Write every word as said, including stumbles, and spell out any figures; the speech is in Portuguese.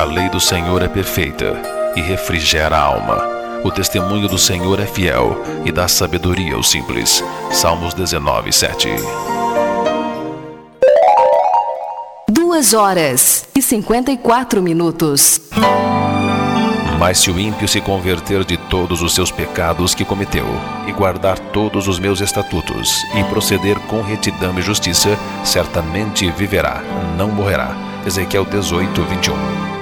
lei do Senhor é perfeita e refrigera a alma. O testemunho do Senhor é fiel e dá sabedoria aos simples. Salmos dezenove, sete. Duas horas e cinquenta e quatro minutos. Mas se o ímpio se converter de todos os seus pecados que cometeu, e guardar todos os meus estatutos, e proceder com retidão e justiça, certamente viverá, não morrerá. Ezequiel dezoito, vinte e um.